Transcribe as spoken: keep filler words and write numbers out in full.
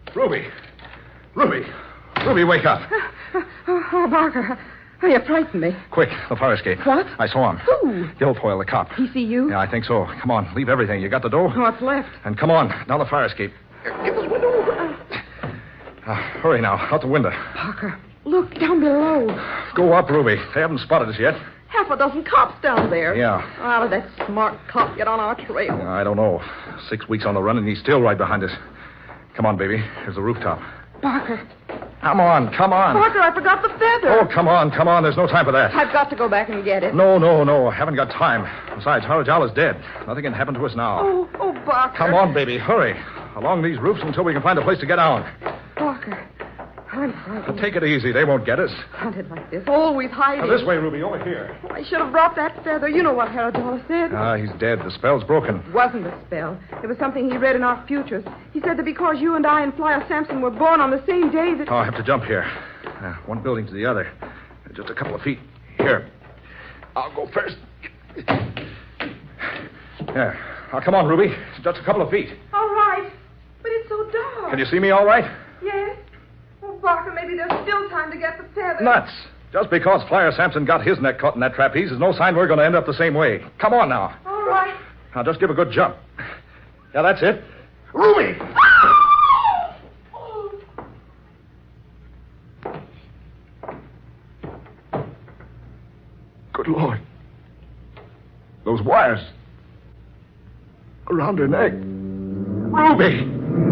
Ruby! Ruby! Ruby, wake up. Oh, oh, Barker. Oh, you frightened me. Quick, the fire escape. What? I saw him. Who? Guilfoyle, the cop. He see you? Yeah, I think so. Come on, leave everything. You got the dough? What's left? And come on, down the fire escape. Get this window open. Uh, hurry now, out the window. Barker, look down below. Go up, Ruby. They haven't spotted us yet. Half a dozen cops down there. Yeah. How did that smart cop get on our trail? Yeah, I don't know. Six weeks on the run, and he's still right behind us. Come on, baby. Here's the rooftop. Barker. Come on, come on. Barker, I forgot the feather. Oh, come on, come on. There's no time for that. I've got to go back and get it. No, no, no. Haven't got time. Besides, Harajal is dead. Nothing can happen to us now. Oh, oh, Barker. Come on, baby. Hurry. Along these roofs until we can find a place to get down. Barker, I'm frightened. Take it easy. They won't get us. Hunted like this. Always hiding. Now, this way, Ruby. Over here. Oh, I should have brought that feather. You know what Haradala said. Ah, he's dead. The spell's broken. It wasn't a spell. It was something he read in our futures. He said that because you and I and Flyer Sampson were born on the same day that... Oh, I have to jump here. Uh, one building to the other. Just a couple of feet. Here. I'll go first. There. Now, come on, Ruby. Just a couple of feet. All right. But it's so dark. Can you see me all right? Yes. Oh, Barker, maybe there's still time to get the feather. Nuts. Just because Flyer Sampson got his neck caught in that trapeze is no sign we're going to end up the same way. Come on now. All right. Now, just give a good jump. Yeah, that's it. Ruby! Good Lord. Those wires around her neck. Ruby!